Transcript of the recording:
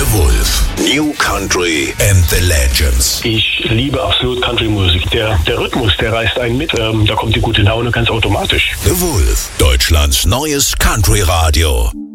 Wolf. New Country and the Legends. Ich liebe absolut Country-Musik. Der Rhythmus, der reißt einen mit. Da kommt die gute Laune ganz automatisch. The Wolf, Deutschlands neues Country-Radio.